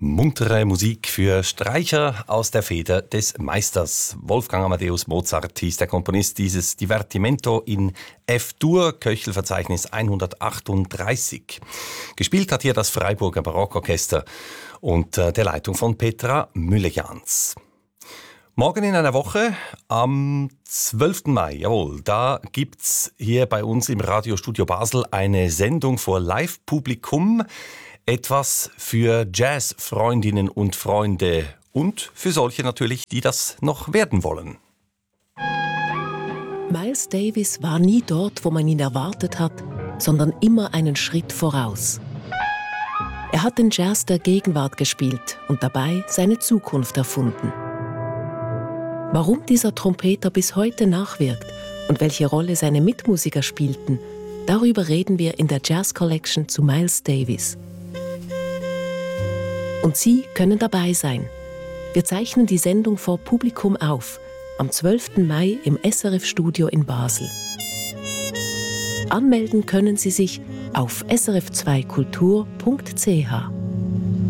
Muntere Musik für Streicher aus der Feder des Meisters. Wolfgang Amadeus Mozart hieß der Komponist dieses Divertimento in F-Dur, Köchelverzeichnis 138. Gespielt hat hier das Freiburger Barockorchester unter der Leitung von Petra Müllejans. Morgen in einer Woche, am 12. Mai, jawohl, da gibt's hier bei uns im Radiostudio Basel eine Sendung vor Live-Publikum. Etwas für Jazz-Freundinnen und Freunde und für solche natürlich, die das noch werden wollen. Miles Davis war nie dort, wo man ihn erwartet hat, sondern immer einen Schritt voraus. Er hat den Jazz der Gegenwart gespielt und dabei seine Zukunft erfunden. Warum dieser Trompeter bis heute nachwirkt und welche Rolle seine Mitmusiker spielten, darüber reden wir in der Jazz Collection zu Miles Davis. Und Sie können dabei sein. Wir zeichnen die Sendung vor Publikum auf, am 12. Mai im SRF-Studio in Basel. Anmelden können Sie sich auf srf2kultur.ch.